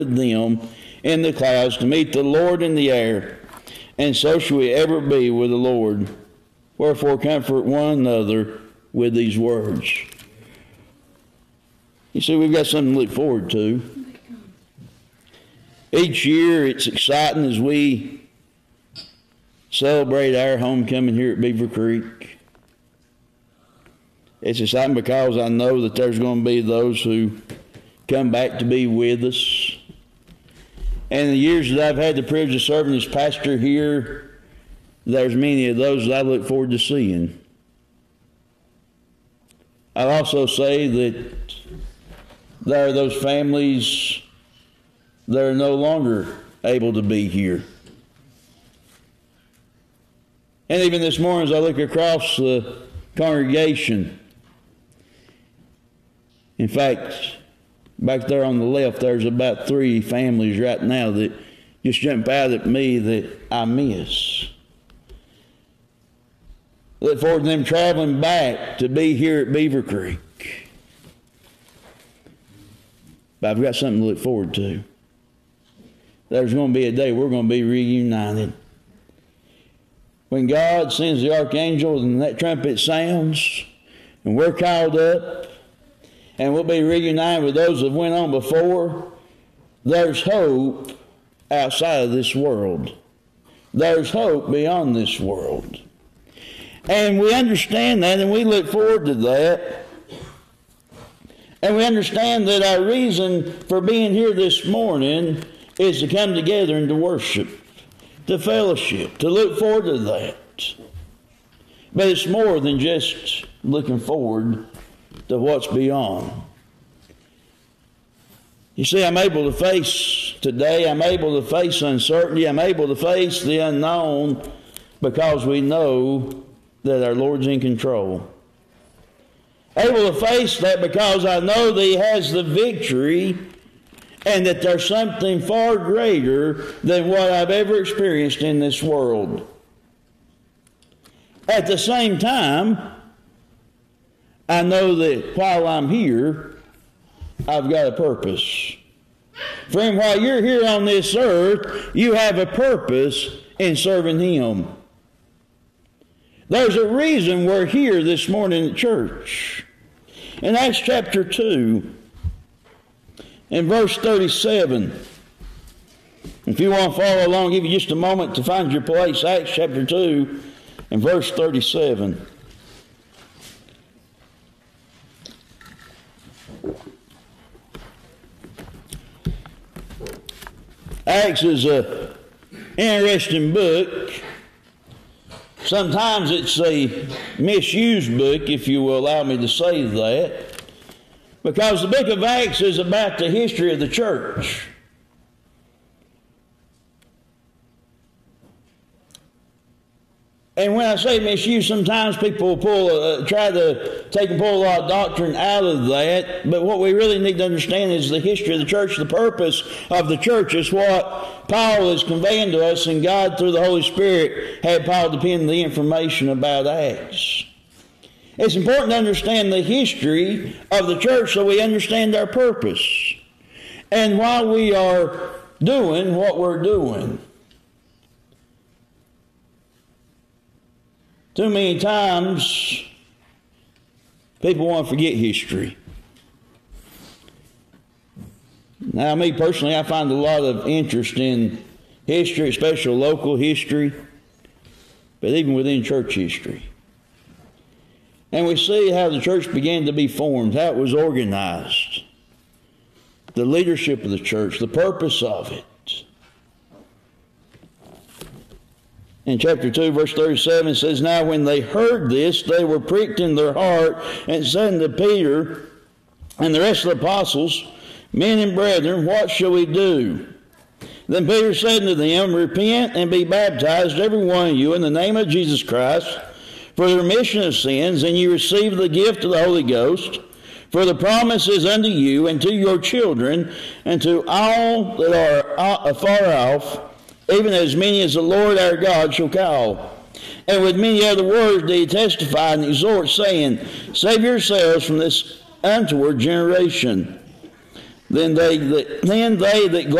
them in the clouds to meet the Lord in the air, and so shall we ever be with the Lord. Wherefore comfort one another with these words. You see, we've got something to look forward to. Each year it's exciting as we celebrate our homecoming here at Beaver Creek. It's exciting because I know that there's going to be those who come back to be with us. And in the years that I've had the privilege of serving as pastor here, there's many of those that I look forward to seeing. I'll also say that there are those families that are no longer able to be here. And even this morning as I look across the congregation, in fact, back there on the left, there's about 3 families right now that just jump out at me that I miss. Look forward to them traveling back to be here at Beaver Creek. But I've got something to look forward to. There's going to be a day we're going to be reunited. When God sends the archangel and that trumpet sounds, and we're called up, and we'll be reunited with those that went on before, there's hope outside of this world. There's hope beyond this world. And we understand that, and we look forward to that. And we understand that our reason for being here this morning is to come together and to worship, to fellowship, to look forward to that. But it's more than just looking forward to what's beyond. You see, I'm able to face today, I'm able to face uncertainty, I'm able to face the unknown because we know that our Lord's in control. Able to face that because I know that He has the victory and that there's something far greater than what I've ever experienced in this world. At the same time, I know that while I'm here, I've got a purpose. Friend, while you're here on this earth, you have a purpose in serving Him. There's a reason we're here this morning at church. In Acts chapter 2, in verse 37, if you want to follow along, I'll give you just a moment to find your place. Acts chapter 2, and verse 37. Acts is an interesting book. Sometimes it's a misused book, if you will allow me to say that, because the book of Acts is about the history of the church. And when I say misuse, sometimes people try to take and pull a lot of doctrine out of that. But what we really need to understand is the history of the church. The purpose of the church is what Paul is conveying to us, and God, through the Holy Spirit, had Paul to pen the information about Acts. It's important to understand the history of the church so we understand our purpose and why we are doing what we're doing. Too many times, people want to forget history. Now, me personally, I find a lot of interest in history, especially local history, but even within church history. And we see how the church began to be formed, how it was organized, the leadership of the church, the purpose of it. In chapter 2, verse 37, it says, "Now when they heard this, they were pricked in their heart, and said unto Peter and the rest of the apostles, Men and brethren, what shall we do? Then Peter said unto them, Repent and be baptized, every one of you, in the name of Jesus Christ, for the remission of sins, and ye receive the gift of the Holy Ghost. For the promise is unto you, and to your children, and to all that are afar off, even as many as the Lord our God shall call. And with many other words did he testify and exhort, saying, Save yourselves from this untoward generation. Then they that